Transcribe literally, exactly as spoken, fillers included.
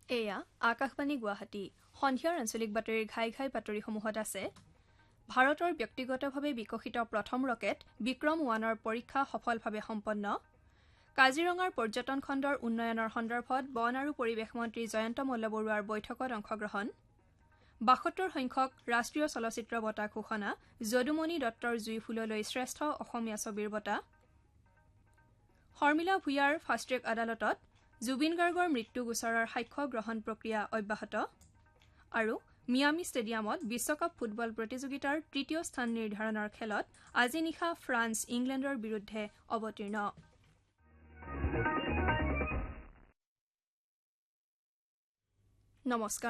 এয়া আকাশবাণী গুৱাহাটী সন্ধিয়াৰ আঞ্চলিক বাতৰিৰ ঘাই ঘাই বাতৰিসমূহত আছে ভাৰতৰ ব্যক্তিগতভাৱে বিকশিত প্ৰথম ৰকেট বিক্ৰম ওৱানৰ পৰীক্ষা সফলভাৱে সম্পন্ন কাজিৰঙাৰ পৰ্যটন খণ্ডৰ উন্নয়নৰ সন্দৰ্ভত বন আৰু পৰিৱেশ মন্ত্ৰী জয়ন্ত মল্লবৰুৱাৰ বৈঠকত অংশগ্ৰহণ বাসত্তৰ সংখ্যক ৰাষ্ট্ৰীয় চলচ্চিত্ৰ বঁটা ঘোষণা যদুমণি দত্তৰ জুইফুললৈ শ্ৰেষ্ঠ অসমীয়া ছবিৰ বঁটা শৰ্মিলা ভূঞাৰ ফাষ্টট্ৰেক আদালতত জুবিন গাৰ্গৰ মৃত্যু গোচৰৰ সাক্ষ্য গ্ৰহণ প্ৰক্ৰিয়া অব্যাহত আৰু মিয়ামি ষ্টেডিয়ামত বিশ্বকাপ ফুটবল প্ৰতিযোগিতাৰ তৃতীয় স্থান নিৰ্ধাৰণৰ খেলত আজি নিশা ফ্ৰান্স ইংলেণ্ডৰ বিৰুদ্ধে অৱতীৰ্ণ নমস্কাৰ।